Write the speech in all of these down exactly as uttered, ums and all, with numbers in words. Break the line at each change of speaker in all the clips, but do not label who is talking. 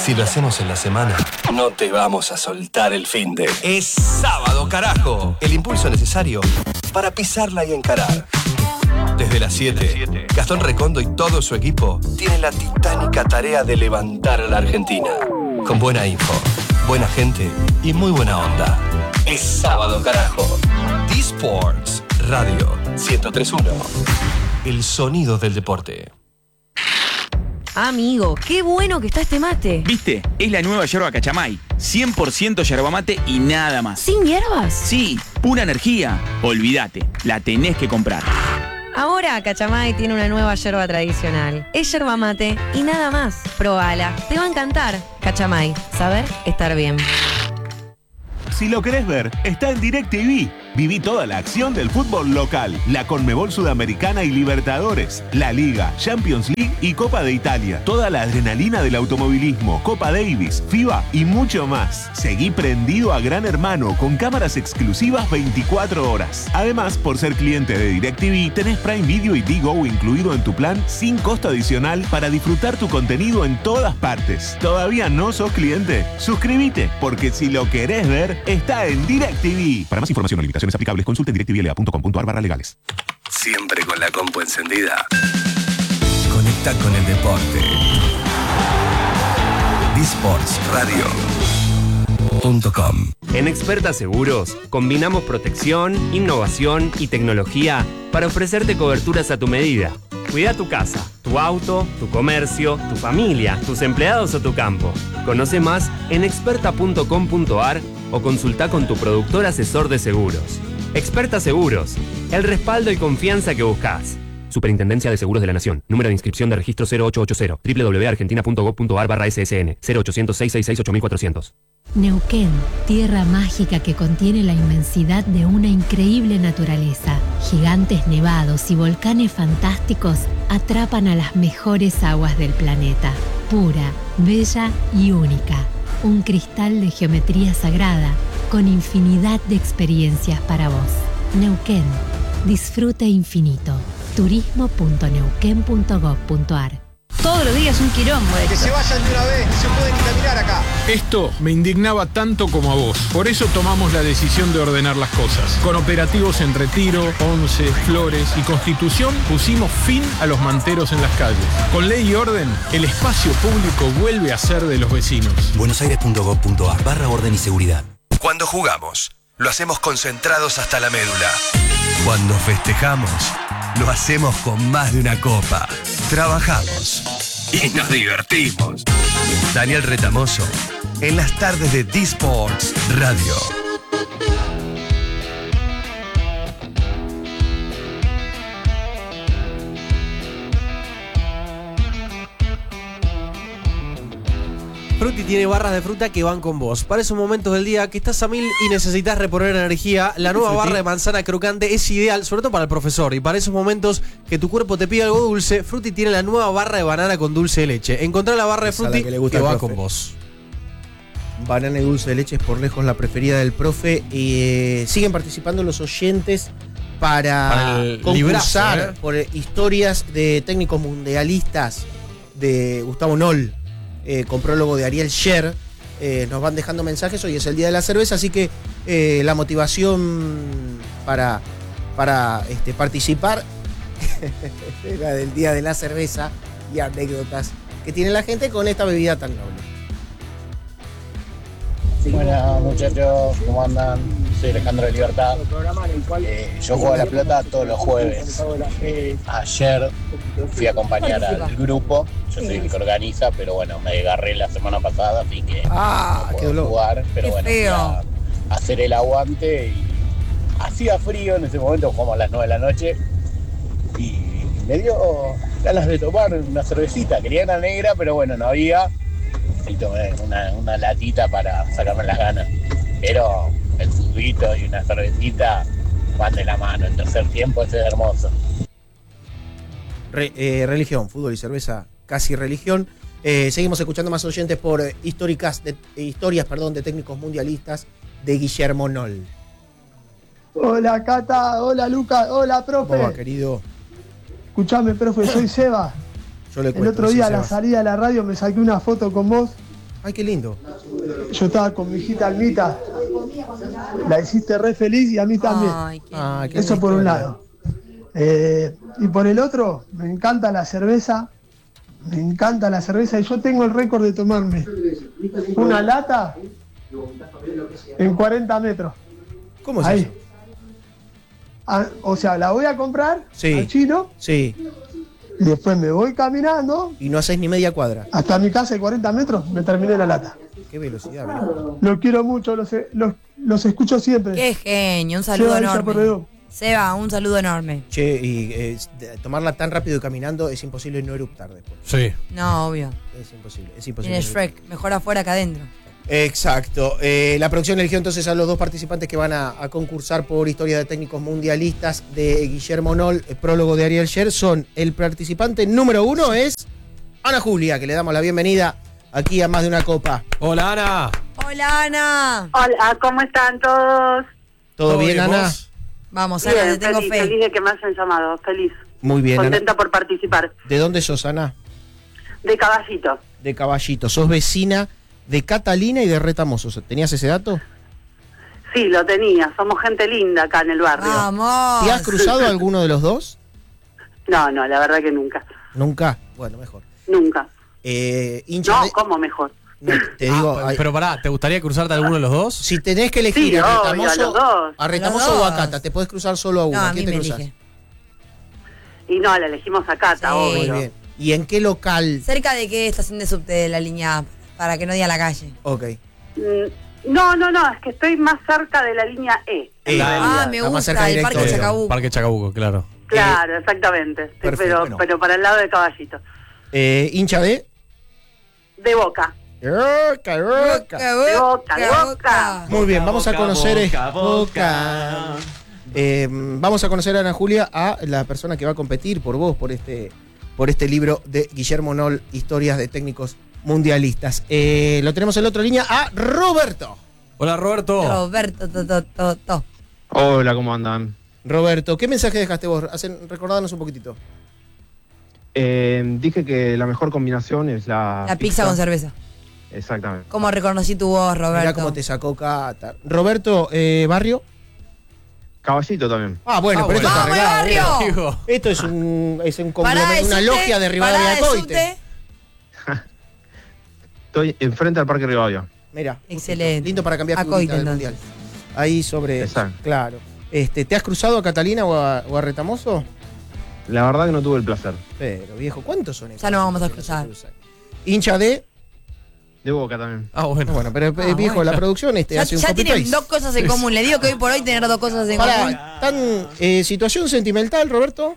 Si lo hacemos en la semana, no te vamos a soltar el finde. Es sábado, carajo. El impulso necesario para pisarla y encarar. Desde las siete, Gastón Recondo y todo su equipo tienen la titánica tarea de levantar a la Argentina. Con buena info, buena gente y muy buena onda. Es sábado, carajo. D-Sports Radio ciento tres punto uno. El sonido del deporte.
Amigo, qué bueno que está este mate.
¿Viste? Es la nueva yerba Cachamay. cien por ciento yerba mate y nada más.
¿Sin hierbas?
Sí, pura energía. Olvídate, la tenés que comprar.
Ahora Cachamay tiene una nueva yerba tradicional. Es yerba mate y nada más. Probala, te va a encantar. Cachamay, saber estar bien.
Si lo querés ver, está en DirecTV. Viví toda la acción del fútbol local, la Conmebol Sudamericana y Libertadores, la Liga, Champions League y Copa de Italia. Toda la adrenalina del automovilismo, Copa Davis, FIBA y mucho más. Seguí prendido a Gran Hermano con cámaras exclusivas veinticuatro horas. Además, por ser cliente de DirecTV, tenés Prime Video y Digo incluido en tu plan sin costo adicional para disfrutar tu contenido en todas partes. ¿Todavía no sos cliente? Suscríbete, porque si lo querés ver, está en DirecTV. Para más información o limitaciones aplicables, consulte en directvla punto com punto ar barra legales.
Siempre con la compu encendida. Conecta con el deporte. D Sports Radio punto com.
En Experta Seguros combinamos protección, innovación y tecnología para ofrecerte coberturas a tu medida. Cuida tu casa, tu auto, tu comercio, tu familia, tus empleados o tu campo. Conoce más en experta punto com punto ar o consulta con tu productor asesor de seguros. Experta Seguros, el respaldo y confianza que buscas. Superintendencia de Seguros de la Nación. Número de inscripción de registro cero ocho ocho cero. doble u doble u doble u punto argentina punto gob punto ar barra ese ese ene. cero ochocientos, seiscientos sesenta y seis, ocho mil cuatrocientos.
Neuquén, tierra mágica que contiene la inmensidad de una increíble naturaleza. Gigantes nevados y volcanes fantásticos atrapan a las mejores aguas del planeta. Pura, bella y única. Un cristal de geometría sagrada con infinidad de experiencias para vos. Neuquén, disfrute infinito. turismo punto neuquén punto gob punto ar.
Todos los días un quilombo.
Que se vayan de una vez, no se pueden ni caminar acá.
Esto me indignaba tanto como a vos. Por eso tomamos la decisión de ordenar las cosas. Con operativos en Retiro, Once, Flores y Constitución pusimos fin a los manteros en las calles. Con ley y orden, el espacio público vuelve a ser de los vecinos.
buenosaires punto gob punto ar barra orden y seguridad. Cuando jugamos, lo hacemos concentrados hasta la médula. Cuando festejamos, lo hacemos con más de una copa. Trabajamos y nos divertimos. Daniel Retamoso, en las tardes de D-Sports Radio.
Frutti tiene barras de fruta que van con vos. Para esos momentos del día que estás a mil y necesitas reponer energía, la nueva barra de manzana crocante es ideal, sobre todo para el profesor. Y para esos momentos que tu cuerpo te pide algo dulce, Frutti tiene la nueva barra de banana con dulce de leche. Encontrá la barra de Frutti que, que va con vos.
Banana y dulce de leche es por lejos la preferida del profe. Eh, siguen participando los oyentes para, para concursar librazo, ¿eh? por historias de técnicos mundialistas de Gustavo Noll. Eh, con prólogo de Ariel Scher. Eh, nos van dejando mensajes. Hoy es el día de la cerveza, así que eh, la motivación para, para este, participar era del día de la cerveza y anécdotas que tiene la gente con esta bebida tan noble.
Buenas muchachos, ¿cómo andan? Soy Alejandro de Libertad. Eh, yo juego a la pelota todos los jueves. Eh, ayer fui a acompañar al grupo. Yo soy el que organiza, pero bueno, me agarré la semana pasada, así que
ah,
no puedo jugar. Pero bueno, fui a hacer el aguante y hacía frío en ese momento, jugamos a las nueve de la noche y me dio ganas de tomar una cervecita. Quería una negra, pero bueno, no había. Y tomé una, una latita para sacarme las ganas. Pero el juguito y una cervecita van de la mano. El tercer tiempo ese es hermoso.
Re, eh, religión, fútbol y cerveza, casi religión. Eh, seguimos escuchando más oyentes por eh, históricas de, eh, historias perdón, de técnicos mundialistas de Guillermo Noll.
Hola Cata, hola Lucas, hola profe.
¿Cómo va, querido?
Escuchame, profe, soy Seba.
Yo le
El
cuento,
otro día a la
Seba.
salida de la radio me saqué una foto con vos
Ay, qué lindo.
Yo estaba con mi hijita Almita. La hiciste re feliz y a mí también.
Ay, qué
Ah, qué
Eso
lindo.
por un lado. Eh, y por el otro, me encanta la cerveza. Me encanta la cerveza. Y yo tengo el récord de tomarme una lata en cuarenta metros.
¿Cómo es
Ahí.
eso?
Ah, o sea, la voy a comprar
Sí.
al chino.
Sí.
Y después me voy caminando
Y no haces ni media cuadra.
hasta mi casa de cuarenta metros. Me terminé la lata.
Qué velocidad, viejo.
Los quiero mucho, los, los, los escucho siempre.
Qué genio, un saludo
Seba Villa
enorme.
Porredón.
Seba, un saludo enorme.
Che, y eh, de- tomarla tan rápido y caminando es imposible no eruptar después.
Sí.
No, obvio.
Es imposible, es imposible.
Tiene Shrek, mejor afuera que adentro.
Exacto. Eh, la producción eligió entonces a los dos participantes que van a, a concursar por Historia de Técnicos Mundialistas de Guillermo Noll, el prólogo de Ariel Sher. Son el participante número uno es Ana Julia, que le damos la bienvenida aquí a Más de una Copa.
Hola, Ana.
Hola, Ana.
Hola, ¿cómo están todos?
¿Todo,
¿Todo
bien,
bien,
Ana?
vos?
Vamos, Ana,
Bien,
te tengo
feliz,
fe.
feliz de que me hayan llamado, feliz.
Muy bien, Ana.
Contenta por participar.
¿De dónde sos, Ana?
De Caballito.
De Caballito. Sos vecina de Catalina y de Retamoso. ¿Tenías ese dato?
Sí, lo tenía. Somos gente linda acá en el barrio.
Vamos.
¿Te has cruzado alguno de los dos?
No, no, la verdad que nunca.
Nunca. Bueno, mejor.
Nunca.
Eh, hincha
No,
de-
¿cómo mejor?
No, te digo,
Ah,
hay-
pero pará, ¿te gustaría cruzarte a alguno de los dos?
si tenés que elegir
Sí,
a
obvio, a
Retamoso,
los dos.
a Retamoso
Los
o a
dos.
Cata, te podés cruzar solo a uno.
No,
¿A
a
quién
mí
te
me
cruzás?
elige.
Y no, la elegimos a Cata,
Sí.
Muy
obvio.
bien. ¿Y en qué local?
¿Cerca de qué estación de subte de la línea A? Para que no diga la calle.
Ok.
Mm, No, no, no, es que estoy más cerca de la línea E. en
Eh,
realidad.
Ah, me
Está más
gusta,
cerca
el
directo
Parque
de-
Chacabuco.
Parque Chacabuco, claro.
Claro, exactamente. Sí,
perfecto,
pero,
bueno.
pero para el lado de Caballito.
Eh, ¿Hincha de?
De Boca.
Boca, Boca.
De Boca, de Boca.
Muy bien, vamos a
Boca,
conocer eh,
Boca, Boca.
Eh, vamos a conocer a Ana Julia, a la persona que va a competir por vos, por este, por este libro de Guillermo Noll, Historias de Técnicos Mundialistas. Eh, lo tenemos en la otra línea a Roberto.
Hola, Roberto.
Roberto, to, to, to, to.
Hola, ¿cómo andan?
Roberto, ¿qué mensaje dejaste vos? Hacen, recordanos un poquitito.
Eh, dije que la mejor combinación es la,
La pizza con cerveza.
Exactamente.
¿Cómo reconocí tu voz, Roberto?
Mirá cómo te sacó Cata. Roberto, eh, ¿barrio?
Caballito también.
Ah, bueno,
Ah,
pero
bueno.
esto está
¡Vamos,
arreglado.
barrio!
Digo,
Esto es un, es un
Pará
conglomer-
de
una
subte,
logia de
pará
Rivadavia
de
Coite.
subte.
Estoy enfrente al Parque Rivadavia.
Mira,
Excelente.
lindo para cambiar
A
figurita
Coite,
del
entonces.
mundial. Ahí sobre,
Exacto.
claro. Este, ¿te has cruzado a Catalina o a, o a Retamoso?
La verdad que no tuve el placer.
Pero viejo, ¿cuántos son estos?
Ya no vamos a
que no se
cruzar.
cruzan? Hincha de,
De Boca también.
Ah, bueno.
bueno, pero eh,
Ah,
viejo,
bueno.
la producción este
Ya,
hace un
ya
copy
tienen
paste.
dos cosas en común. Le digo que hoy por hoy tener dos cosas en común.
Pará, ¿tan eh, situación sentimental, Roberto?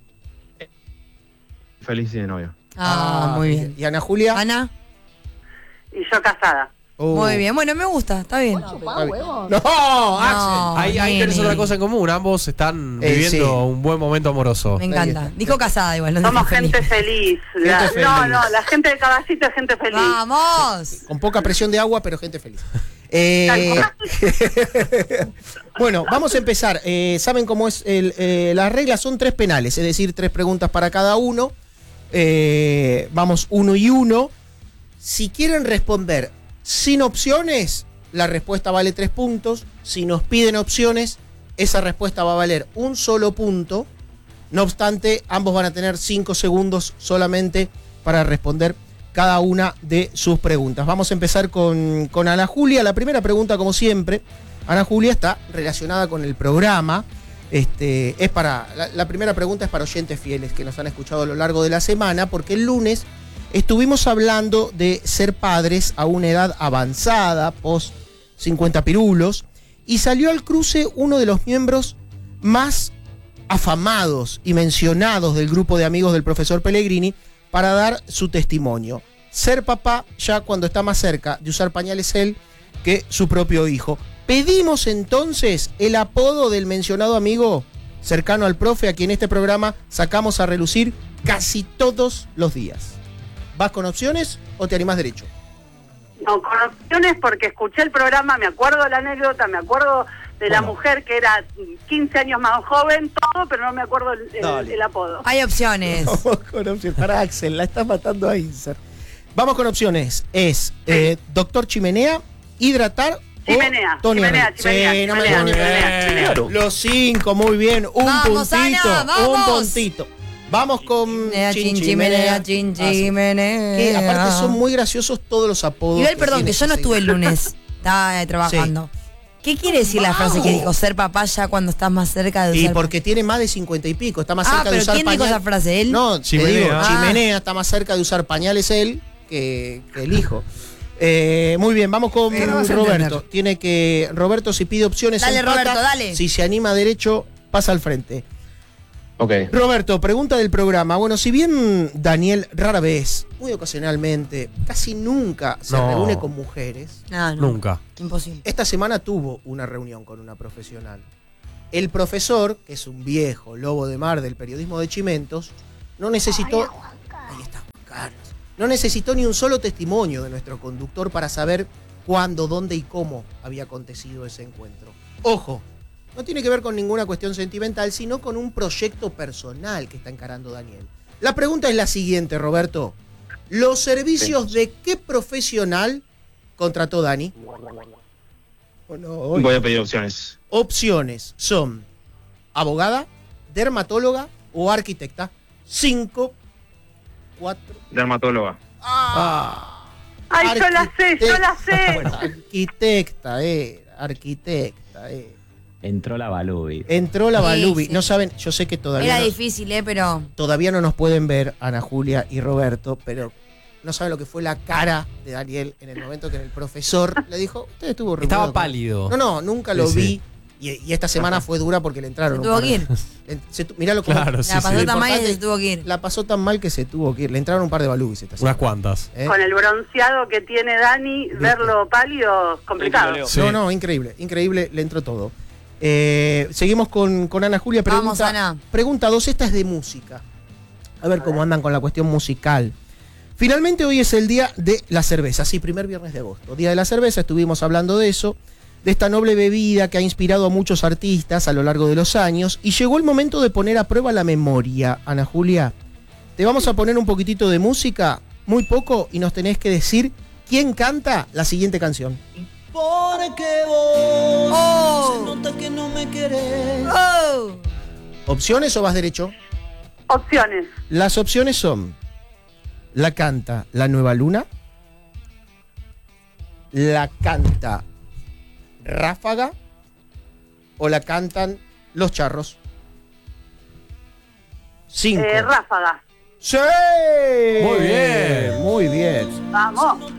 Feliz y de novia.
Ah, muy bien.
¿Y Ana Julia?
Ana,
Y yo casada.
Oh,
muy bien. Bueno, me gusta, está bien.
está bien. No,
No,
Axel.
Ahí, ahí tenés
nene.
otra cosa en común. Ambos están
Eh,
viviendo
sí.
un buen momento amoroso.
Me encanta. Dijo casada igual, no
Somos
dijo feliz.
gente feliz. La-
Gente
no,
feliz.
no, la gente de Caballito es gente feliz.
¡Vamos!
Con poca presión de agua, pero gente feliz. Eh, bueno, vamos a empezar. Eh, ¿Saben cómo es? El, eh, las reglas son tres penales, es decir, tres preguntas para cada uno. Eh, vamos uno y uno. Si quieren responder sin opciones, la respuesta vale tres puntos. Si nos piden opciones, esa respuesta va a valer un solo punto. No obstante, ambos van a tener cinco segundos solamente para responder cada una de sus preguntas. Vamos a empezar con, con Ana Julia. La primera pregunta, como siempre, Ana Julia está relacionada con el programa. Este, es para, la, la primera pregunta es para oyentes fieles que nos han escuchado a lo largo de la semana, porque el lunes estuvimos hablando de ser padres a una edad avanzada, post cincuenta pirulos, y salió al cruce uno de los miembros más afamados y mencionados del grupo de amigos del profesor Pellegrini para dar su testimonio. Ser papá ya cuando está más cerca de usar pañales él que su propio hijo. Pedimos entonces el apodo del mencionado amigo cercano al profe, a quien este programa sacamos a relucir casi todos los días. ¿Vas con opciones o te animás derecho?
No, con opciones porque escuché el programa, me acuerdo la anécdota, me acuerdo de la
Bueno.
mujer que era quince años más joven, todo, pero no me acuerdo el, el-
Dale.
el apodo.
Hay opciones.
Vamos con opciones. Para Axel, la estás matando a Inser. Vamos con opciones. Es eh, Doctor Chimenea, Hidratar
Chimenea,
o Tony
chimenea,
Arroyo.
chimenea,
Sí, no me
chimenea,
digas.
chimenea, chimenea.
Los cinco, muy bien. Un
Vamos,
puntito,
Ana, vamos.
un puntito. Vamos con
Chimenea,
Chin
chin, chimenea, chin,
Ah, sí.
chimenea.
Que aparte son muy graciosos todos los apodos.
Igual, perdón, que
tiene
yo no
ese
estuve el
señor.
lunes. Estaba eh, trabajando. ¿Qué quiere decir la frase que dijo? Ser papá ya cuando estás más cerca de
Y
usar.
porque tiene más de cincuenta y pico, está más
Ah,
cerca de
pero
usar
¿quién dijo
pañales.
esa frase? ¿Él?
No,
Chimenea.
te digo,
Ah.
Chimenea está más cerca de usar pañales él que, que el hijo. Eh, muy bien, vamos con
Pero vas a
Roberto.
entender.
Tiene que. Roberto, si pide opciones.
Dale,
empata.
Roberto, dale.
Si se anima derecho, pasa al frente.
Ok.
Roberto, pregunta del programa. Bueno, si bien Daniel rara vez, muy ocasionalmente, casi nunca se
No.
reúne con mujeres,
No, no.
Nunca.
Imposible.
esta semana tuvo una reunión con una profesional. El profesor, que es un viejo lobo de mar del periodismo de Chimentos, no necesitó. Ahí está Juan Carlos. No necesitó ni un solo testimonio de nuestro conductor para saber cuándo, dónde y cómo había acontecido ese encuentro. Ojo, no tiene que ver con ninguna cuestión sentimental, sino con un proyecto personal que está encarando Daniel. La pregunta es la siguiente, Roberto. ¿Los servicios de qué profesional contrató Dani? ¿O no? Hoy.
Voy a pedir opciones.
Opciones son abogada, dermatóloga o arquitecta. Cinco, cuatro.
Dermatóloga.
Ah,
Ay, yo la sé, yo la sé.
arquitecta, eh, arquitecta, eh.
Entró la Balubi.
Entró la
Sí,
Balubi.
sí.
No saben, yo sé que todavía
Era
no,
difícil, ¿eh? Pero.
todavía no nos pueden ver Ana Julia y Roberto, pero no saben lo que fue la cara de Daniel en el momento que el profesor le dijo, usted estuvo reunido
Estaba
con-".
pálido.
No, no, nunca lo
Sí,
vi.
sí.
Y, y esta semana fue dura porque le entraron.
Se
un
tuvo
par
que
de-
ir.
En- se tu- miralo como-
Claro, sí,
La pasó
sí.
tan mal que
importante-
se tuvo que ir.
La pasó tan mal que se tuvo que ir. Le entraron un par de balubis esta semana.
Unas cuantas.
¿Eh?
Con el bronceado que tiene Dani, verlo pálido, complicado.
Sí.
No, no, increíble, increíble, le entró todo. Eh, seguimos con, con Ana Julia. Pregunta,
Vamos, Ana.
Pregunta dos, esta es de música. A ver cómo andan con la cuestión musical. Finalmente hoy es el día de la cerveza, sí, primer viernes de agosto. Día de la cerveza, estuvimos hablando de eso, de esta noble bebida que ha inspirado a muchos artistas a lo largo de los años. Y llegó el momento de poner a prueba la memoria, Ana Julia. Te vamos a poner un poquitito de música, muy poco, y nos tenés que decir quién canta la siguiente canción.
Porque vos
Oh.
se nota que no me querés.
¡Oh!
¿Opciones o vas derecho?
Opciones.
Las opciones son: la canta La Nueva Luna, la canta Ráfaga o la cantan Los Charros. Cinco.
Eh, Ráfaga.
¡Sí!
Muy bien.
Muy bien.
Vamos.